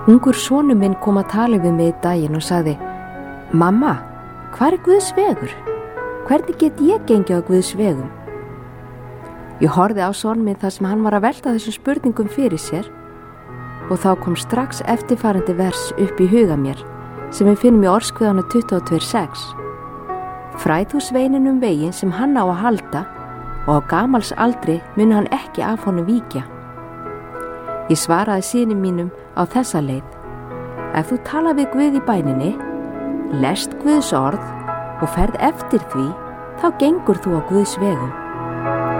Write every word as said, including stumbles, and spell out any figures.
Ungur sonur minn kom að tala við mig í daginn og sagði: Mamma, hvar er Guðs vegur? Hvernig get ég gengið á Guðs vegum? Ég horfði á son minn þar sem hann var að velta þessum spurningum fyrir sér og þá kom strax eftirfarandi vers upp í huga mér sem við finnum í Orðskviðunum tuttugu og tvö sex. Fræð þú sveininn um veginn sem hann á að halda og á gamals aldri muni hann ekki af honum víkja. Ég svaraði syni mínum á þessa leið: ef þú tala við Guð í bæninni, lest Guðs orð og ferð eftir því, þá gengur þú á Guðs vegum.